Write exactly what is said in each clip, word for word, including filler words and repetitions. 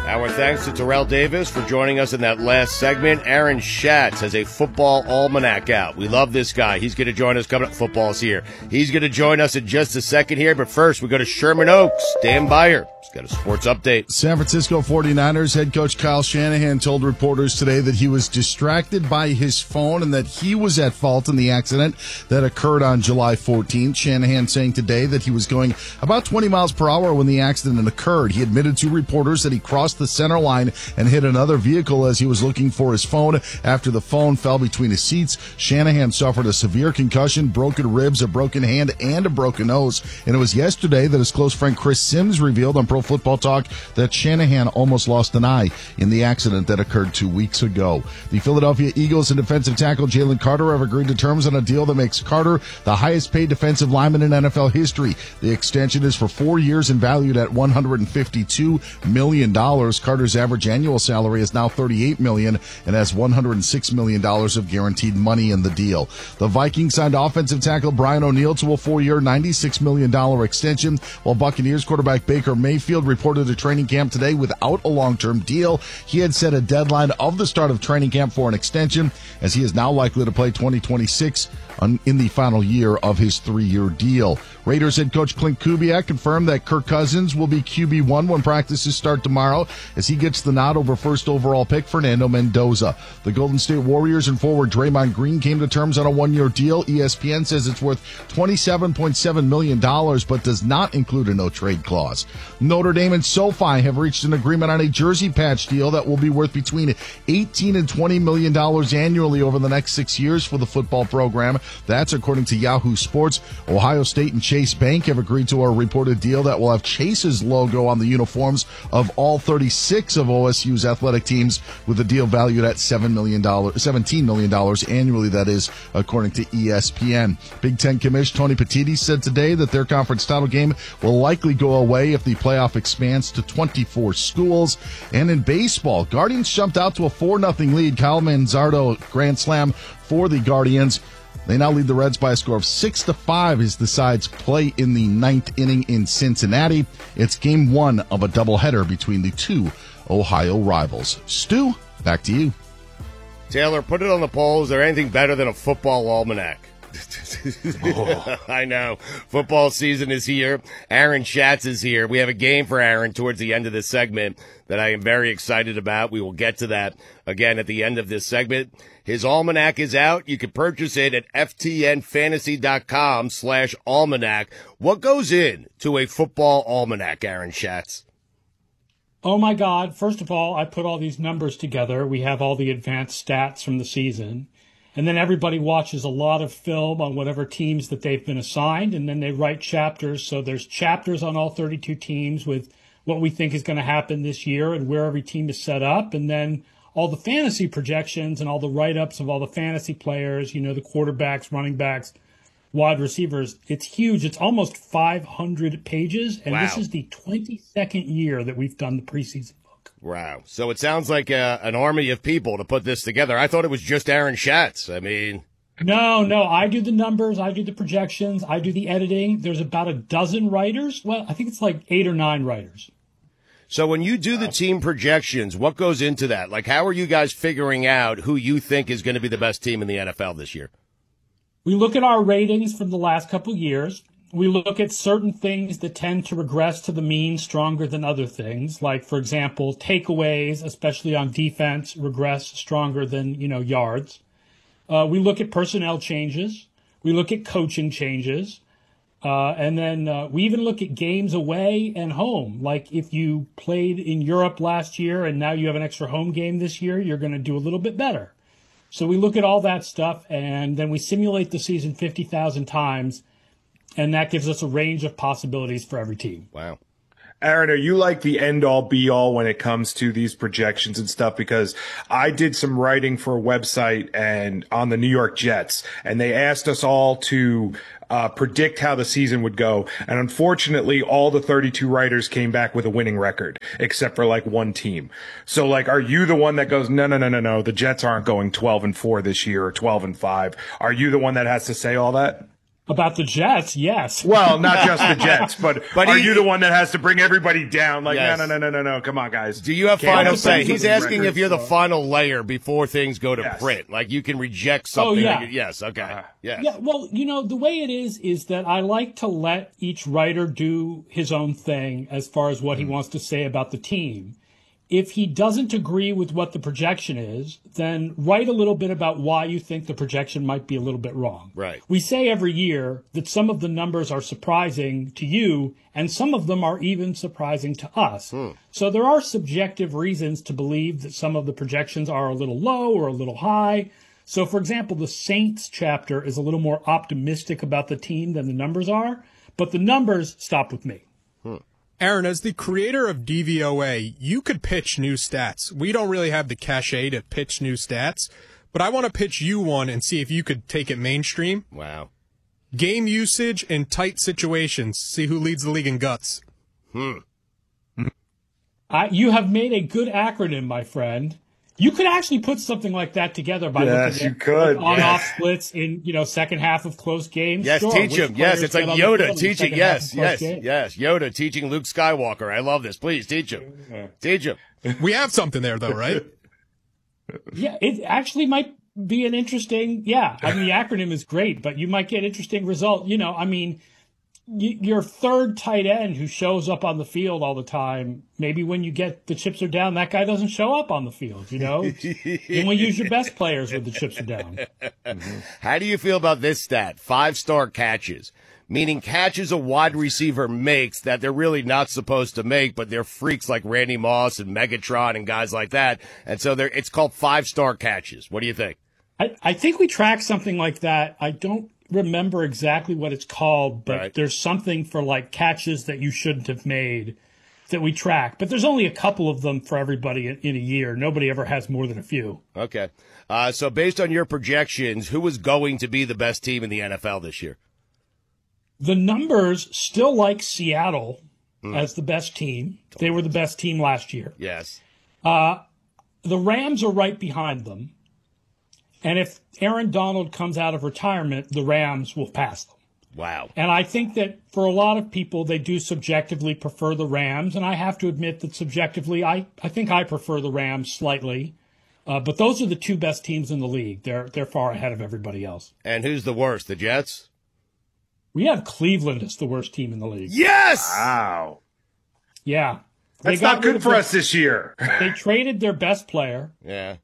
Our thanks to Terrell Davis for joining us in that last segment. Aaron Schatz has a football almanac out. We love this guy. He's going to join us coming up. Football's here. He's going to join us in just a second here. But first, we go to Sherman Oaks. Dan Beyer. He's got a sports update. San Francisco forty-niners head coach Kyle Shanahan told reporters today that he was distracted by his phone and that he was at fault in the accident that occurred on July fourteenth. Shanahan saying today that he was going about twenty miles per hour when the accident occurred. He admitted to reporters that he crossed the center line and hit another vehicle as he was looking for his phone. After the phone fell between his seats, Shanahan suffered a severe concussion, broken ribs, a broken hand, and a broken nose. And it was yesterday that his close friend Chris Sims revealed on Pro Football Talk that Shanahan almost lost an eye in the accident that occurred two weeks ago. The Philadelphia Eagles and defensive tackle Jalen Carter have agreed to terms on a deal that makes Carter the highest paid defensive lineman in N F L history. The extension is for four years and valued at one hundred fifty-two million dollars. Carter's average annual salary is now thirty-eight million dollars and has one hundred six million dollars of guaranteed money in the deal. The Vikings signed offensive tackle Brian O'Neill to a four-year, ninety-six million dollars extension, while Buccaneers quarterback Baker Mayfield reported to training camp today without a long-term deal. He had set a deadline of the start of training camp for an extension, as he is now likely to play twenty twenty-six in the final year of his three-year deal. Raiders head coach Clint Kubiak confirmed that Kirk Cousins will be Q B one when practices start tomorrow as he gets the nod over first overall pick Fernando Mendoza. The Golden State Warriors and forward Draymond Green came to terms on a one-year deal. E S P N says it's worth twenty-seven point seven million dollars but does not include a no-trade clause. Notre Dame and SoFi have reached an agreement on a jersey patch deal that will be worth between eighteen and twenty million dollars annually over the next six years for the football program. That's according to Yahoo Sports. Ohio State and Chase Bank have agreed to a reported deal that will have Chase's logo on the uniforms of all thirty-six of O S U's athletic teams, with a deal valued at seven million dollars, seventeen million dollars annually, that is, according to E S P N. Big Ten Commissioner Tony Petitti said today that their conference title game will likely go away if the playoff expands to twenty-four schools. And in baseball, Guardians jumped out to a four nothing lead. Kyle Manzardo grand slam for the Guardians. They now lead the Reds by a score of six to five as the sides play in the ninth inning in Cincinnati. It's game one of a doubleheader between the two Ohio rivals. Stu, back to you. Taylor, put it on the poll. Is there anything better than a football almanac? Oh. I know. Football season is here. Aaron Schatz is here. We have a game for Aaron towards the end of this segment that I am very excited about. We will get to that again at the end of this segment. His almanac is out. You can purchase it at ftnfantasy.com slash almanac. What goes in to a football almanac, Aaron Schatz? Oh, my God. First of all, I put all these numbers together. We have all the advanced stats from the season. And then everybody watches a lot of film on whatever teams that they've been assigned, and then they write chapters. So there's chapters on all thirty-two teams with what we think is going to happen this year and where every team is set up. And then all the fantasy projections and all the write-ups of all the fantasy players, you know, the quarterbacks, running backs, wide receivers. It's huge. It's almost five hundred pages, and wow. This is the twenty-second year that we've done the preseason. Wow. So it sounds like uh, an army of people to put this together. I thought it was just Aaron Schatz. I mean. No, no. I do the numbers. I do the projections. I do the editing. There's about a dozen writers. Well, I think it's like eight or nine writers. So when you do the team projections, what goes into that? Like, how are you guys figuring out who you think is going to be the best team in the N F L this year? We look at our ratings from the last couple of years. We look at certain things that tend to regress to the mean stronger than other things. Like, for example, takeaways, especially on defense, regress stronger than, you know, yards. Uh, we look at personnel changes. We look at coaching changes. Uh, and then uh, we even look at games away and home. Like, if you played in Europe last year and now you have an extra home game this year, you're going to do a little bit better. So we look at all that stuff, and then we simulate the season fifty thousand times. And that gives us a range of possibilities for every team. Wow. Aaron, are you like the end-all, be-all when it comes to these projections and stuff? Because I did some writing for a website and on the New York Jets, and they asked us all to uh, predict how the season would go. And unfortunately, all the thirty-two writers came back with a winning record, except for like one team. So, like, are you the one that goes, no, no, no, no, no, the Jets aren't going twelve and four this year or twelve and five? Are you the one that has to say all that? About the Jets, yes. Well, not just the Jets, but, But are he- you the one that has to bring everybody down? Like, Yes. no, no, no, no, no, no. Come on, guys. Do you have Can't final have say? some He's sort of asking record, if you're the so- final layer before things go to Yes. print. Like you can reject something. Oh, yeah. like- yes. Okay. Uh-huh. Yes. Yeah, well, you know, the way it is, is that I like to let each writer do his own thing as far as what he wants to say about the team. If he doesn't agree with what the projection is, then write a little bit about why you think the projection might be a little bit wrong. Right. We say every year that some of the numbers are surprising to you, and some of them are even surprising to us. Hmm. So there are subjective reasons to believe that some of the projections are a little low or a little high. So, for example, the Saints chapter is a little more optimistic about the team than the numbers are, but the numbers stop with me. Aaron, as the creator of D V O A, you could pitch new stats. We don't really have the cachet to pitch new stats, but I want to pitch you one and see if you could take it mainstream. Wow. Game usage in tight situations. See who leads the league in guts. Hmm. I, you have made a good acronym, my friend. You could actually put something like that together by Yes, looking you at could. on-off splits in, you know, second half of close games. Yes, Sure, teach which him. Yes, players it's like get on the Yoda field in teaching. second half Yes, of close yes, games. yes. Yoda teaching Luke Skywalker. I love this. Please teach him. Teach him. We have something there, though, right? Yeah, it actually might be an interesting, yeah. I mean, the acronym is great, but you might get interesting result. You know, I mean, y- your third tight end who shows up on the field all the time, maybe when you get the chips are down, that guy doesn't show up on the field, you know? You only use your best players when the chips are down. How do you feel about this stat? Five-star catches, meaning catches a wide receiver makes that they're really not supposed to make, but they're freaks like Randy Moss and Megatron and guys like that. And so they're, it's called five-star catches. What do you think? I, I think we track something like that. I don't remember exactly what it's called, but Right. there's something for like catches that you shouldn't have made that we track. But there's only a couple of them for everybody in, in a year. Nobody ever has more than a few. Okay. Uh, so based on your projections, who is going to be the best team in the N F L this year? The numbers still like Seattle as the best team. They were the best team last year. Yes. The Rams are right behind them. And if Aaron Donald comes out of retirement, the Rams will pass them. Wow. And I think that for a lot of people, they do subjectively prefer the Rams. And I have to admit that subjectively, I, I think I prefer the Rams slightly. Uh, but those are the two best teams in the league. They're they're far ahead of everybody else. And who's the worst? The Jets? We have Cleveland as the worst team in the league. Yes! Wow. Yeah. They That's got not rid good of for their- us this year. They traded their best player. Yeah.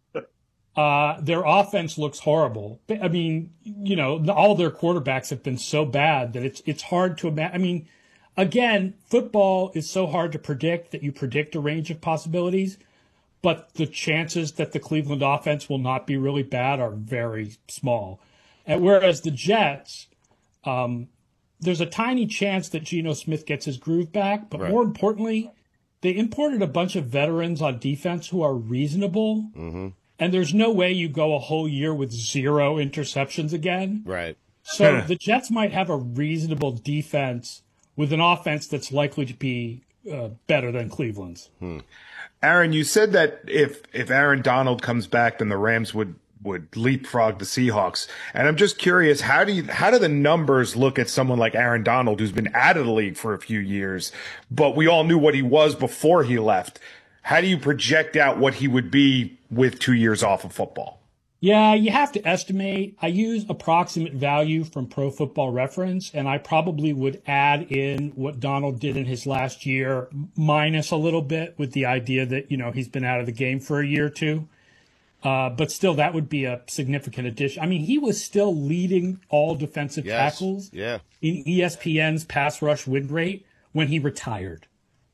Uh, their offense looks horrible. I mean, you know, all their quarterbacks have been so bad that it's it's hard to imagine. I mean, again, football is so hard to predict that you predict a range of possibilities, but the chances that the Cleveland offense will not be really bad are very small. And whereas the Jets, um, there's a tiny chance that Geno Smith gets his groove back, but Right. more importantly, they imported a bunch of veterans on defense who are reasonable. Mm-hmm. And there's no way you go a whole year with zero interceptions again. Right. So the Jets might have a reasonable defense with an offense that's likely to be uh, better than Cleveland's. Aaron, you said that if if Aaron Donald comes back, then the Rams would would leapfrog the Seahawks. And I'm just curious, how do you how do the numbers look at someone like Aaron Donald, who's been out of the league for a few years, but we all knew what he was before he left? How do you project out what he would be with two years off of football? Yeah, you have to estimate. I use approximate value from Pro Football Reference, and I probably would add in what Donald did in his last year, minus a little bit with the idea that, you know, he's been out of the game for a year or two. Uh, but still, that would be a significant addition. I mean, he was still leading all defensive Yes. tackles Yeah. in E S P N's pass rush win rate when he retired.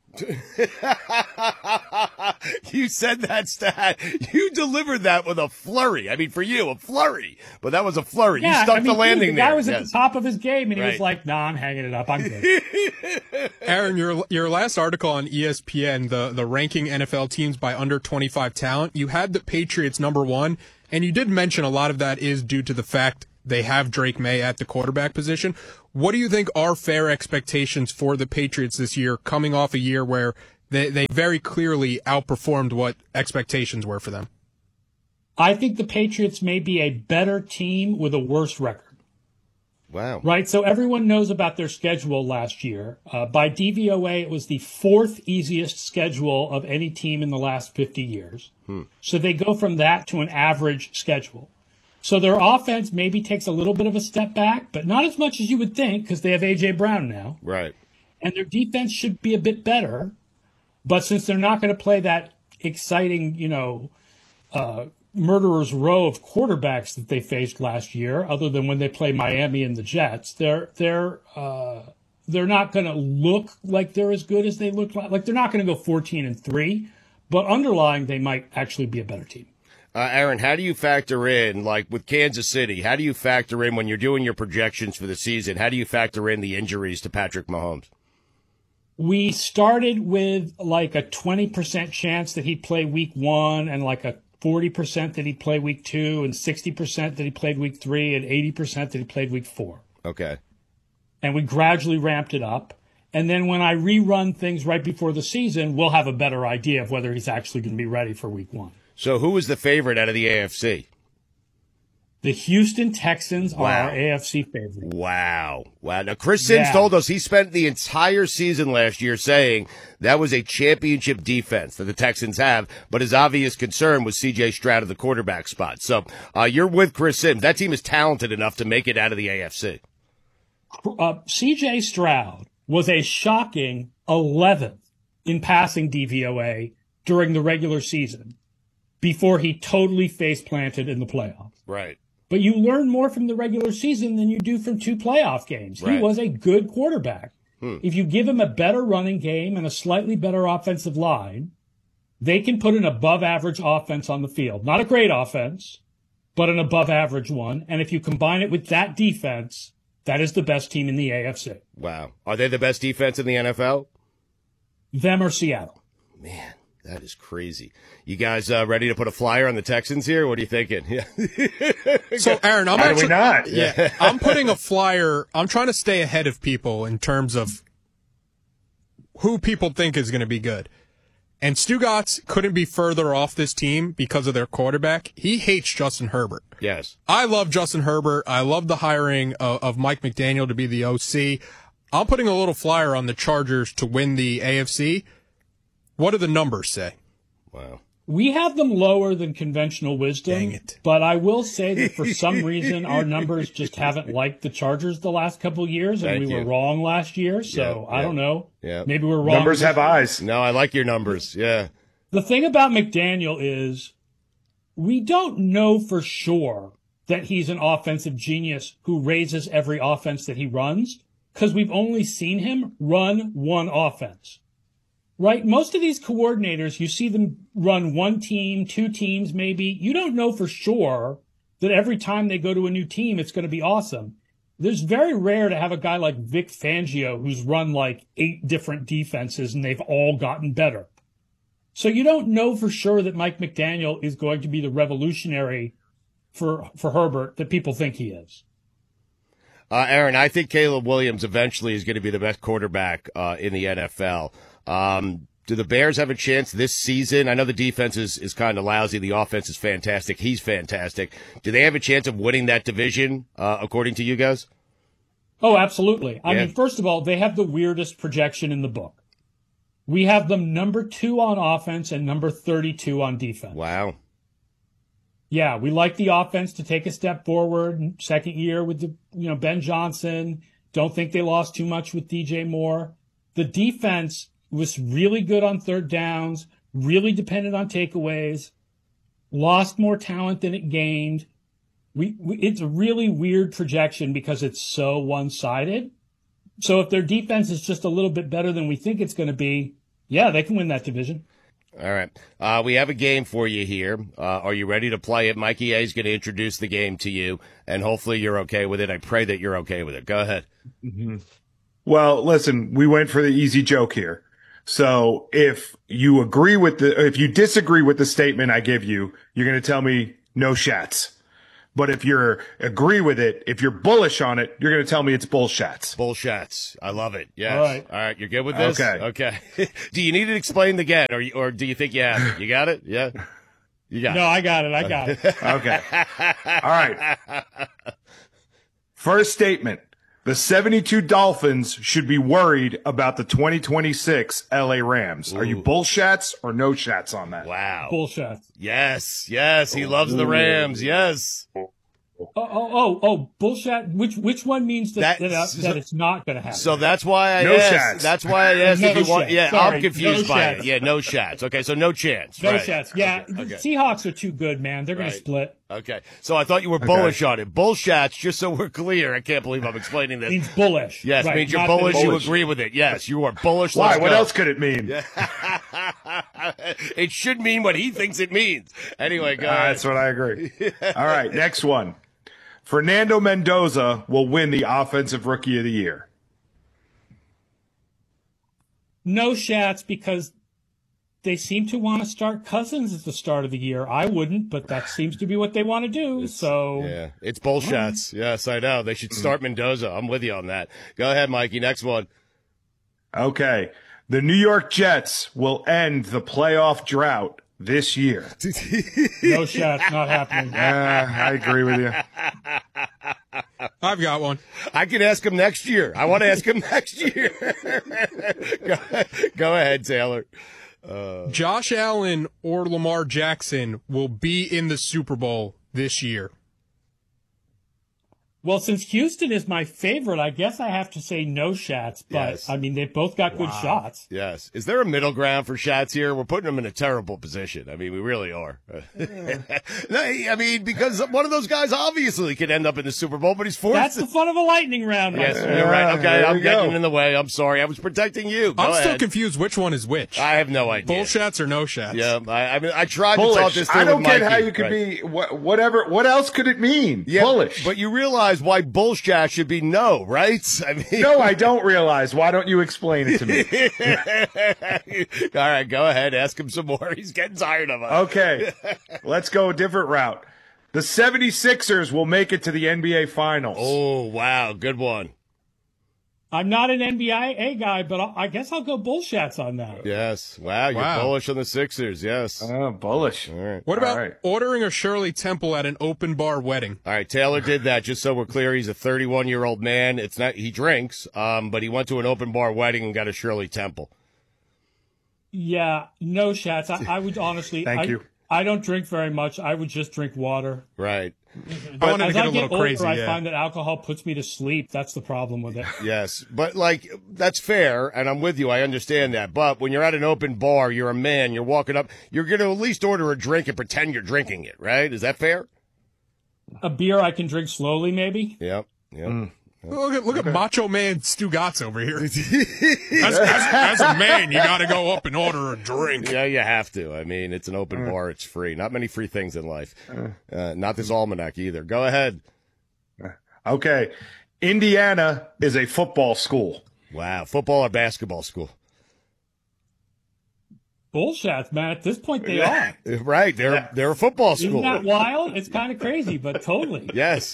You said that stat. You delivered that with a flurry. I mean, for you, a flurry. But that was a flurry. you stuck I mean, the landing dude, the guy there. was at Yes. the top of his game, and he Right. was like, "Nah, I'm hanging it up. I'm good." Aaron, your your last article on E S P N, the the ranking N F L teams by under twenty-five talent, you had the Patriots number one, and you did mention a lot of that is due to the fact they have Drake May at the quarterback position. What do you think are fair expectations for the Patriots this year, coming off a year where they, they very clearly outperformed what expectations were for them? I think the Patriots may be a better team with a worse record. Wow. Right. So everyone knows about their schedule last year. Uh, by D V O A, it was the fourth easiest schedule of any team in the last fifty years. Hmm. So they go from that to an average schedule. So their offense maybe takes a little bit of a step back, but not as much as you would think because they have A J Brown now. Right. And their defense should be a bit better. But since they're not going to play that exciting, you know, uh, murderer's row of quarterbacks that they faced last year, other than when they play Miami and the Jets, they're they're uh, they're not going to look like they're as good as they look like. Like they're not going to go fourteen and three, but underlying they might actually be a better team. Uh, Aaron, how do you factor in, like with Kansas City, how do you factor in when you're doing your projections for the season? How do you factor in the injuries to Patrick Mahomes? We started with like a twenty percent chance that he'd play week one and like a forty percent that he'd play week two and sixty percent that he played week three and eighty percent that he played week four. Okay. And we gradually ramped it up. And then when I rerun things right before the season, we'll have a better idea of whether he's actually going to be ready for week one. So who is the favorite out of the A F C? The Houston Texans Wow. are our A F C favorite. Wow. Wow. Now, Chris Sims Yeah. told us he spent the entire season last year saying that was a championship defense that the Texans have, but his obvious concern was C J Stroud at the quarterback spot. So uh, you're with Chris Sims. That team is talented enough to make it out of the A F C. Uh, C J Stroud was a shocking eleventh in passing D V O A during the regular season before he totally face-planted in the playoffs. Right. But you learn more from the regular season than you do from two playoff games. Right. He was a good quarterback. Hmm. If you give him a better running game and a slightly better offensive line, they can put an above average offense on the field. Not a great offense, but an above average one. And if you combine it with that defense, that is the best team in the A F C. Wow. Are they the best defense in the N F L? Them or Seattle. Man, that is crazy. You guys uh, ready to put a flyer on the Texans here? What are you thinking? Yeah. So, Aaron, I'm How actually do we not? Yeah, I'm putting a flyer. I'm trying to stay ahead of people in terms of who people think is going to be good. And Stugotz couldn't be further off this team because of their quarterback. He hates Justin Herbert. Yes. I love Justin Herbert. I love the hiring of, of Mike McDaniel to be the O C. I'm putting a little flyer on the Chargers to win the A F C. What do the numbers say? Wow. We have them lower than conventional wisdom, Dang it. but I will say that for some reason our numbers just haven't liked the Chargers the last couple of years, and Thank we you. were wrong last year. So Yeah, I yeah. don't know. Yeah. Maybe we're wrong. Numbers this have year. eyes. No, I like your numbers. Yeah. The thing about McDaniel is we don't know for sure that he's an offensive genius who raises every offense that he runs because we've only seen him run one offense. Right? Most of these coordinators, you see them run one team, two teams maybe. You don't know for sure that every time they go to a new team, it's going to be awesome. There's very rare to have a guy like Vic Fangio who's run like eight different defenses and they've all gotten better. So you don't know for sure that Mike McDaniel is going to be the revolutionary for for Herbert that people think he is. Uh, Aaron, I think Caleb Williams eventually is going to be the best quarterback uh, in the N F L. Um, do the Bears have a chance this season? I know the defense is, is kind of lousy. The offense is fantastic. He's fantastic. Do they have a chance of winning that division, uh, according to you guys? Oh, absolutely. I Yeah. mean, first of all, they have the weirdest projection in the book. We have them number two on offense and number thirty-two on defense. Wow. Yeah, we like the offense to take a step forward. Second year with the, you know, Ben Johnson. Don't think they lost too much with D J Moore. The defense was really good on third downs, really dependent on takeaways, lost more talent than it gained. We, we it's a really weird projection because it's so one-sided. So if their defense is just a little bit better than we think it's going to be, yeah, they can win that division. All right. Uh, we have a game for you here. Uh, are you ready to play it? Mikey A is going to introduce the game to you, and hopefully you're okay with it. I pray that you're okay with it. Go ahead. Mm-hmm. Well, listen, we went for the easy joke here. So if you agree with the, if you disagree with the statement I give you, you're going to tell me no shats. But if you're agree with it, if you're bullish on it, you're going to tell me it's bullshats. Bullshats. I love it. Yes. All right. All right. You're good with this? Okay. Okay. Do you need it explained again, or or do you think you have it? You got it? Yeah. You got No, it. I got it. I got it. Okay. All right. First statement. The seventy-two Dolphins should be worried about the twenty twenty-six L A Rams. Ooh. Are you bullshats or no shats on that? Wow. Bullshit. Yes, yes. He loves the Rams. Yes. Oh, oh, oh, oh, bullshit. Which which one means that that, that, so, that it's not going to happen? So that's why I no asked. Shots. That's why I asked no if you want. shots. Yeah, Sorry. I'm confused no by shots. it. Yeah, no shots. Okay, so no chance. No right. shots. Yeah, okay, okay. Seahawks are too good, man. They're going Right. to split. Okay, so I thought you were Okay. bullish on it. Bullshats, just so we're clear. I can't believe I'm explaining this. Means bullish. Yes, right. means you're Not bullish, that- You bullish. agree with it. Yes, you are bullish. Why? Let's What go. else could it mean? It should mean what he thinks it means. Anyway, go Uh, ahead. that's what I agree. All right, next one. Fernando Mendoza will win the Offensive Rookie of the Year. No shots because they seem to want to start Cousins at the start of the year. I wouldn't, but that seems to be what they want to do. So Yeah, it's bullshats. Yes, I know. They should start Mendoza. I'm with you on that. Go ahead, Mikey. Next one. Okay. The New York Jets will end the playoff drought this year. no shots, not happening. Uh, I agree with you. I've got one. I can ask him next year. I want to ask him next year. go, go ahead, Taylor. Josh Allen or Lamar Jackson will be in the Super Bowl this year. Well, since Houston is my favorite, I guess I have to say no shots. But Yes. I mean, they've both got good shots. Yes. Is there a middle ground for shots here? We're putting them in a terrible position. I mean, we really are. No, I mean, because one of those guys obviously could end up in the Super Bowl, but he's forced That's to. the fun of a lightning round. my Yes, friend. you're right. Okay, there I'm we getting go. in the way. I'm sorry. I was protecting you. Go I'm ahead. still confused which one is which. I have no idea. Bull shots or no shots? Yeah, I, I mean, I tried to talk Bullish. this through I don't with get Mikey. how you could Right. be wha- whatever. What else could it mean? Yeah, Bullish. but you realize why bullshit should be no, right? I mean, No, I don't realize. Why don't you explain it to me? All right, go ahead. Ask him some more. He's getting tired of us. Okay, let's go a different route. The seventy-sixers will make it to the N B A Finals. Oh, wow. Good one. I'm not an N B A guy, but I I guess I'll go bullshats on that. Yes. Wow, you're Wow. bullish on the Sixers. Yes. Oh, bullish. All right. What about All right. ordering a Shirley Temple at an open bar wedding? All right, Taylor did that. Just so we're clear, he's a thirty-one-year-old man. It's not he drinks, um, but he went to an open bar wedding and got a Shirley Temple. Yeah, no shots. I, I would honestly. Thank I, you. I don't drink very much. I would just drink water. Right. I wanted to As get I a get little older, crazy. I Yeah. find that alcohol puts me to sleep. That's the problem with it. Yes, but like that's fair, and I'm with you. I understand that. But when you're at an open bar, you're a man. You're walking up. You're going to at least order a drink and pretend you're drinking it, right? Is that fair? A beer I can drink slowly, maybe. Yep. Yep. Mm. Look at look at Macho Man Stu Gatz over here. as, as, as a man, you got to go up and order a drink. Yeah, you have to. I mean, it's an open bar. It's free. Not many free things in life. Uh, not this almanac either. Go ahead. Okay, Indiana is a football school. Wow. Football or basketball school? Bullshats, man. At this point, they are. Right. They're they're a football Isn't school. that wild? It's kind of crazy, but totally. Yes.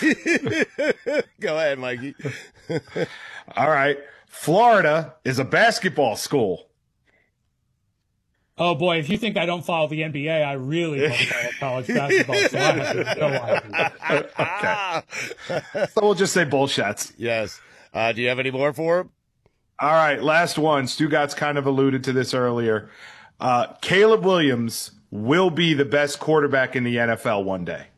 Go ahead, Mikey. All right, Florida is a basketball school. Oh boy, if you think I don't follow the N B A, I really don't follow college basketball. So I have no idea. Okay, so we'll just say bullshats. Yes. Uh, do you have any more for him? All right, last one. Stu Gatz kind of alluded to this earlier. Uh, Caleb Williams will be the best quarterback in the N F L one day.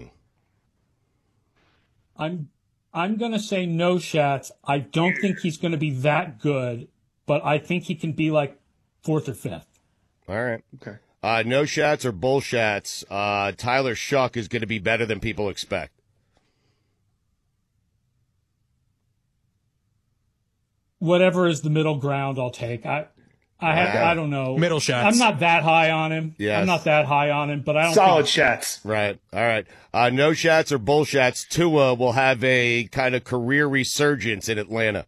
I'm I'm gonna say no shots. I don't think he's gonna be that good, but I think he can be like fourth or fifth. All right. Okay. Uh, no shots or bullshats. Uh, Tyler Shuck is going to be better than people expect. Whatever is the middle ground, I'll take. I I have Wow. I don't know. Middle shots. I'm not that high on him. Yes. I'm not that high on him, but I don't Solid think shots. Right. All right. Uh, no shots or bullshats. Tua will have a kind of career resurgence in Atlanta.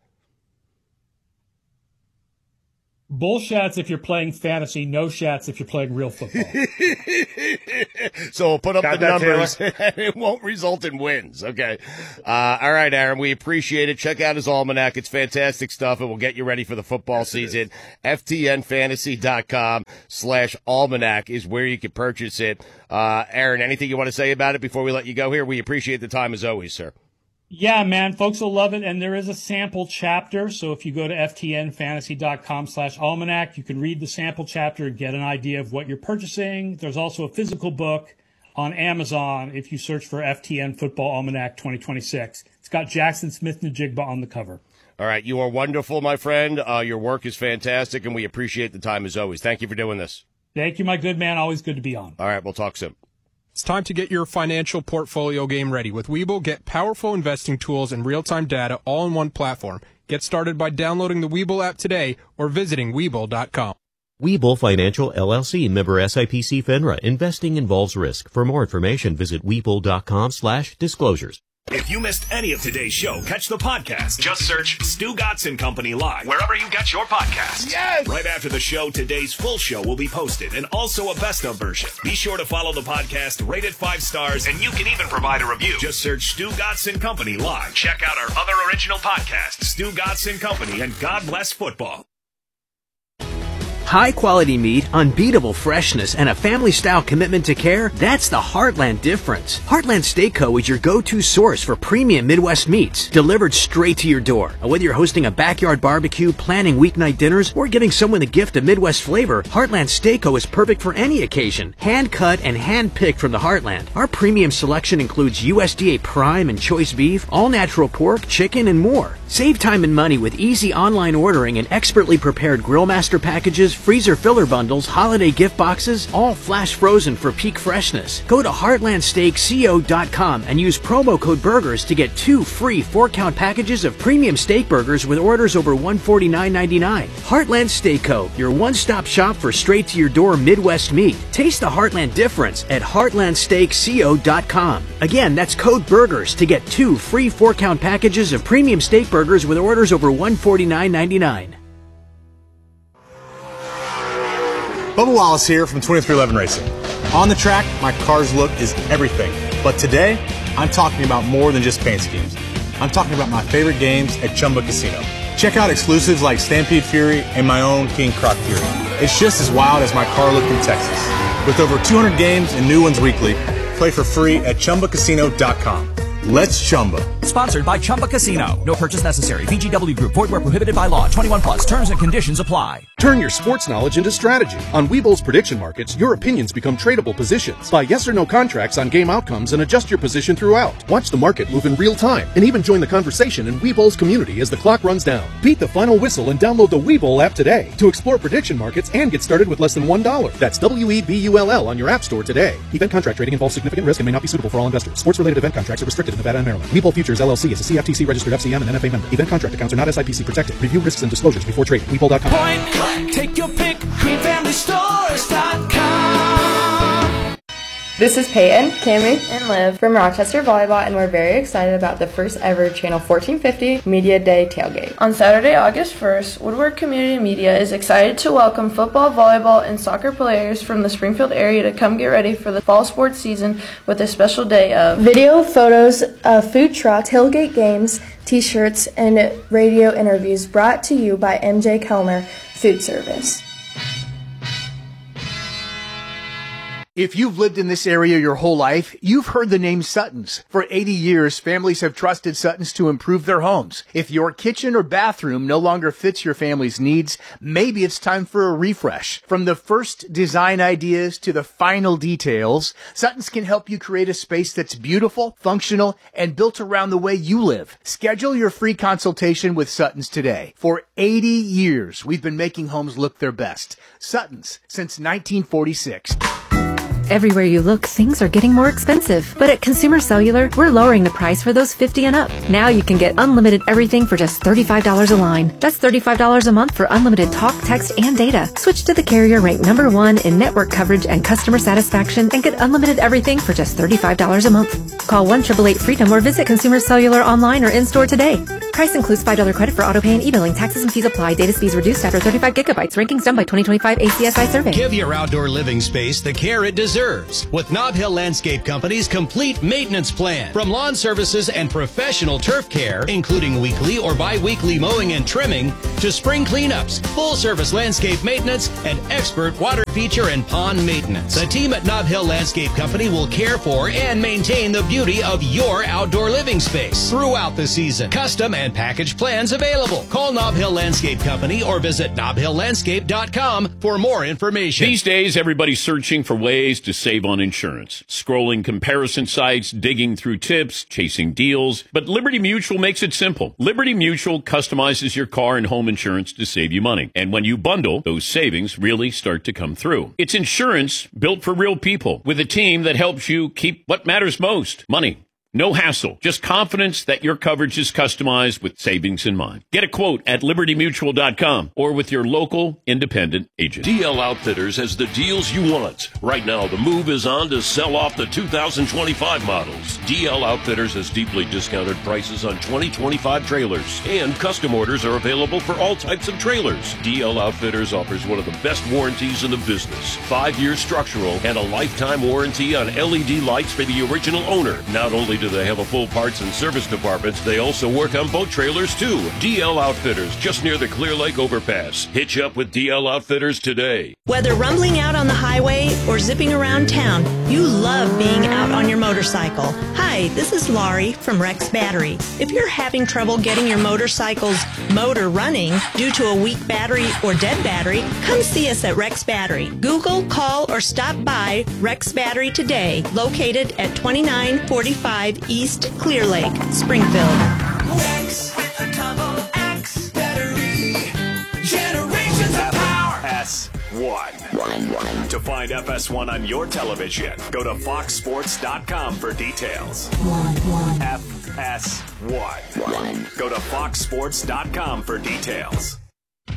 bullshats if you're playing fantasy, no shats if you're playing real football. So we'll put up Got the that, numbers, and it won't result in wins. Okay. Uh, all right, Aaron, we appreciate it. Check out his almanac. It's fantastic stuff. It will get you ready for the football season. F T N fantasy dot com slash almanac is where you can purchase it. Uh, Aaron, anything you want to say about it before we let you go here? We appreciate the time as always, sir. Yeah, man, folks will love it. And there is a sample chapter. So if you go to ftnfantasy.com slash almanac, you can read the sample chapter and get an idea of what you're purchasing. There's also a physical book on Amazon if you search for F T N Football Almanac twenty twenty-six. It's got Jackson Smith-Njigba on the cover. All right, you are wonderful, my friend. Uh, your work is fantastic, and we appreciate the time as always. Thank you for doing this. Thank you, my good man. Always good to be on. All right, we'll talk soon. It's time to get your financial portfolio game ready. With Webull, get powerful investing tools and real-time data all in one platform. Get started by downloading the Webull app today or visiting Webull dot com. Webull Financial, L L C, member S I P C FINRA. Investing involves risk. For more information, visit Webull dot com slash disclosures. If you missed any of today's show, catch the podcast. Just search Stu Gatz and Company Live, wherever you get your podcasts. Yes! Right after the show, today's full show will be posted, and also a best-of version. Be sure to follow the podcast, rate it five stars, and you can even provide a review. Just search Stu Gatz and Company Live. Check out our other original podcasts, Stu Gatz and Company, and God Bless Football. High-quality meat, unbeatable freshness, and a family-style commitment to care, that's the Heartland difference. Heartland Steak Co. is your go-to source for premium Midwest meats, delivered straight to your door. Whether you're hosting a backyard barbecue, planning weeknight dinners, or giving someone the gift of Midwest flavor, Heartland Steak Co. is perfect for any occasion. Hand-cut and hand-picked from the Heartland. Our premium selection includes U S D A Prime and Choice Beef, all-natural pork, chicken, and more. Save time and money with easy online ordering and expertly prepared Grillmaster packages, freezer filler bundles, holiday gift boxes, all flash frozen for peak freshness. Go to heartland steak co dot com and use promo code BURGERS to get two free four-count packages of premium steak burgers with orders over one hundred forty-nine ninety-nine. Heartland Steak Co., your one-stop shop for straight-to-your-door Midwest meat. Taste the Heartland difference at heartland steak co dot com. Again, that's code BURGERS to get two free four-count packages of premium steak burgers with orders over one hundred forty-nine ninety-nine. Bubba Wallace here from twenty-three eleven Racing. On the track, my car's look is everything. But today, I'm talking about more than just paint schemes. I'm talking about my favorite games at Chumba Casino. Check out exclusives like Stampede Fury and my own King Croc Fury. It's just as wild as my car look in Texas. With over two hundred games and new ones weekly, play for free at chumba casino dot com. Let's Chumba. Sponsored by Chumba Casino. No purchase necessary. V G W Group. Void where prohibited by law. twenty-one plus. Terms and conditions apply. Turn your sports knowledge into strategy. On Webull's prediction markets, your opinions become tradable positions. Buy yes or no contracts on game outcomes and adjust your position throughout. Watch the market move in real time and even join the conversation in Webull's community as the clock runs down. Beat the final whistle and download the Webull app today to explore prediction markets and get started with less than one dollar. That's W E B U L L on your app store today. Event contract trading involves significant risk and may not be suitable for all investors. Sports-related event contracts are restricted in Nevada and Maryland. Webull Futures L L C is a C F T C registered F C M and N F A member. Event contract accounts are not S I P C protected. Review risks and disclosures before trading. Webull dot com. Point blank, take your pick. green family stores dot com. This is Peyton, Cammy, and Liv from Rochester Volleyball, and we're very excited about the first ever Channel fourteen fifty Media Day tailgate. On Saturday, August first, Woodward Community Media is excited to welcome football, volleyball, and soccer players from the Springfield area to come get ready for the fall sports season with a special day of video, photos, of food trucks, tailgate games, t-shirts, and radio interviews brought to you by M J Kellner Food Service. If you've lived in this area your whole life, you've heard the name Sutton's. For eighty years, families have trusted Sutton's to improve their homes. If your kitchen or bathroom no longer fits your family's needs, maybe it's time for a refresh. From the first design ideas to the final details, Sutton's can help you create a space that's beautiful, functional, and built around the way you live. Schedule your free consultation with Sutton's today. For eighty years, we've been making homes look their best. Sutton's, since nineteen forty-six. Everywhere you look, things are getting more expensive. But at Consumer Cellular, we're lowering the price for those fifty and up. Now you can get unlimited everything for just thirty-five dollars a line. That's thirty-five dollars a month for unlimited talk, text, and data. Switch to the carrier ranked number one in network coverage and customer satisfaction and get unlimited everything for just thirty-five dollars a month. Call one eight eight eight FREEDOM or visit Consumer Cellular online or in-store today. Price includes five dollars credit for autopay and e-billing. Taxes and fees apply. Data speeds reduced after thirty-five gigabytes. Rankings done by twenty twenty-five A C S I survey. Give your outdoor living space the care it deserves with Nob Hill Landscape Company's complete maintenance plan. From lawn services and professional turf care, including weekly or bi-weekly mowing and trimming, to spring cleanups, full-service landscape maintenance, and expert water feature and pond maintenance. The team at Nob Hill Landscape Company will care for and maintain the beauty of your outdoor living space throughout the season. Custom and package plans available. Call Nob Hill Landscape Company or visit nob hill landscape dot com for more information. These days, everybody's searching for ways to save on insurance. Scrolling comparison sites, digging through tips, chasing deals. But Liberty Mutual makes it simple. Liberty Mutual customizes your car and home insurance to save you money. And when you bundle, those savings really start to come through. It's insurance built for real people with a team that helps you keep what matters most, money. No hassle, just confidence that your coverage is customized with savings in mind. Get a quote at liberty mutual dot com or with your local independent agent. D L Outfitters has the deals you want. Right now, the move is on to sell off the two thousand twenty-five models. D L Outfitters has deeply discounted prices on twenty twenty-five trailers, and custom orders are available for all types of trailers. D L Outfitters offers one of the best warranties in the business. Five-year structural and a lifetime warranty on L E D lights for the original owner. Not only do they have a full parts and service department, they also work on boat trailers too. D L Outfitters, just near the Clear Lake overpass. Hitch up with D L Outfitters today. Whether rumbling out on the highway or zipping around town, you love being out on your motorcycle. Hi, this is Laurie from Rex Battery. If you're having trouble getting your motorcycle's motor running due to a weak battery or dead battery, come see us at Rex Battery. Google, call, or stop by Rex Battery today, located at twenty-nine forty-five East Clear Lake, Springfield. Rex with a double X battery. Generations of power. S one. One, one. To find F S one on your television, go to fox sports dot com for details. One, one. F S one. One. Go to fox sports dot com for details.